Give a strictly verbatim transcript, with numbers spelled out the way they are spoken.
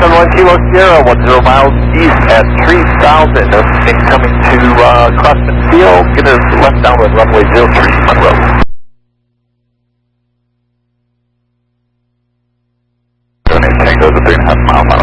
seven one Kilo Sierra, one zero miles east at three thousand. Incoming to uh, Crossman Field. Get us left downwind runway zero three, Monroe. Tango to three and a half mile, Monroe.